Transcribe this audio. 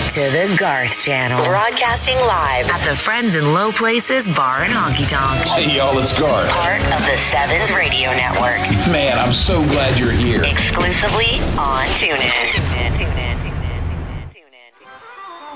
to the Garth Channel. Broadcasting live at the Friends in Low Places Bar and Honky Tonk. Hey, y'all, it's Garth. Part of the Sevens Radio Network. Man, I'm so glad you're here. Exclusively on TuneIn.